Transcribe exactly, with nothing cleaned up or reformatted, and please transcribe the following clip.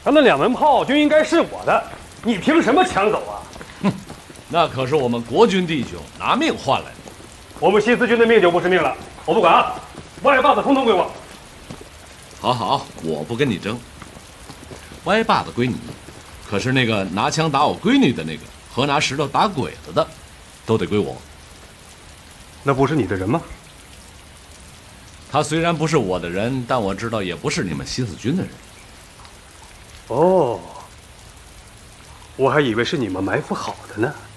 那两门炮就应该是我的，你凭什么抢走啊？ 哼，那可是我们国军弟兄拿命换来的。 我们新四军的命就不是命了，我不管啊，歪把子通通归我。 好好，我不跟你争。歪把子归你，可是那个拿枪打我闺女的那个和拿石头打鬼子的，都得归我。 那不是你的人吗？ 他虽然不是我的人，但我知道也不是你们新四军的人。 哦，我还以为是你们埋伏好的呢。